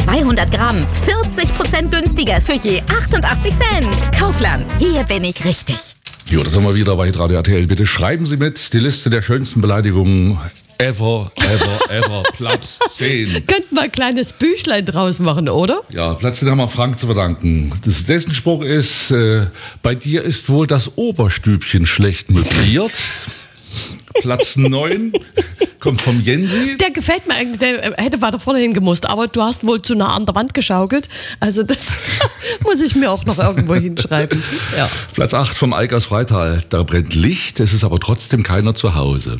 200 Gramm. 40% günstiger für je 88 Cent. Kaufland, hier bin ich richtig. Jo, das sind wir wieder bei Hitradio RTL. Bitte schreiben Sie mit die Liste der schönsten Beleidigungen ever. Platz 10. Könnten wir ein kleines Büchlein draus machen, oder? Ja, Platz 10 haben wir Frank zu verdanken. Dessen Spruch ist, bei dir ist wohl das Oberstübchen schlecht möbliert. Platz 9 kommt vom Jensi. Der gefällt mir eigentlich, der hätte weiter vorne hingemusst, aber du hast wohl zu nah an der Wand geschaukelt. Also das muss ich mir auch noch irgendwo hinschreiben. Ja. Platz 8 vom Eik aus Freital. Da brennt Licht, es ist aber trotzdem keiner zu Hause.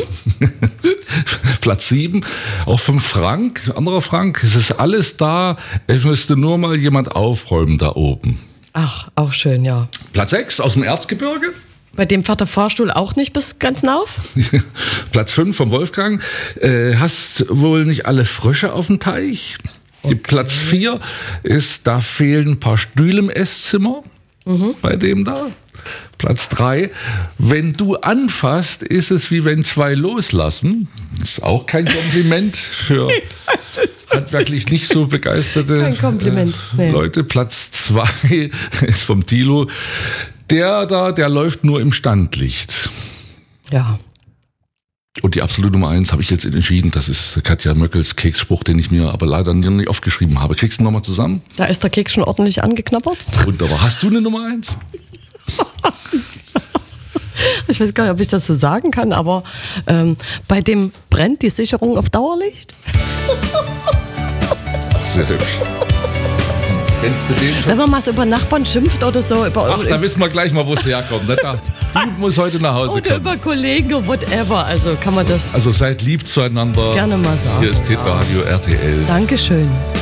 Platz 7, auch vom Frank, anderer Frank. Es ist alles da, es müsste nur mal jemand aufräumen da oben. Ach, auch schön, ja. Platz 6 aus dem Erzgebirge. Bei dem fährt der Fahrstuhl auch nicht bis ganz hinauf? Platz 5 vom Wolfgang. Hast wohl nicht alle Frösche auf dem Teich? Okay. Platz 4 ist, da fehlen ein paar Stühle im Esszimmer. Bei dem da. Platz 3, wenn du anfasst, ist es wie wenn zwei loslassen. Das ist auch kein Kompliment für handwerklich nicht so begeisterte Leute. Platz 2 ist vom Thilo. Der läuft nur im Standlicht. Ja. Und die absolute Nummer 1 habe ich jetzt entschieden. Das ist Katja Möckels Keksspruch, den ich mir aber leider nicht aufgeschrieben habe. Kriegst du nochmal zusammen? Da ist der Keks schon ordentlich angeknabbert. Wunderbar. Hast du eine Nummer 1? Ich weiß gar nicht, ob ich das so sagen kann, aber bei dem brennt die Sicherung auf Dauerlicht. Sehr hübsch. Kennst du den schon? Wenn man mal so über Nachbarn schimpft oder so. Ach, da wissen wir gleich mal, wo es herkommt. Die muss heute nach Hause oder kommen. über Kollegen oder whatever. Also kann man das Also seid lieb zueinander. Gerne mal sagen. Hier ist Hitradio RTL. Dankeschön.